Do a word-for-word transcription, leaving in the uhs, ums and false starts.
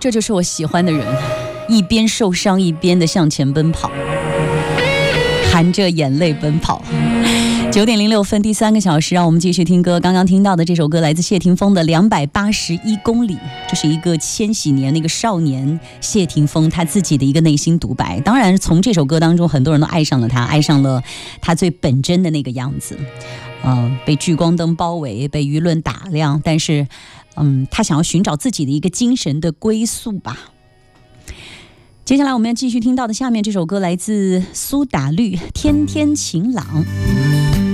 这就是我喜欢的人，一边受伤一边的向前奔跑，含着眼泪奔跑。九点零六分，第三个小时，让我们继续听歌。刚刚听到的这首歌来自谢霆锋的《两百八十一公里》，这是一个千禧年那个少年谢霆锋他自己的一个内心独白。当然，从这首歌当中，很多人都爱上了他，爱上了他最本真的那个样子。嗯、呃，被聚光灯包围，被舆论打量，但是，嗯，他想要寻找自己的一个精神的归宿吧。接下来我们要继续听到的下面这首歌来自苏打绿《天天晴朗》。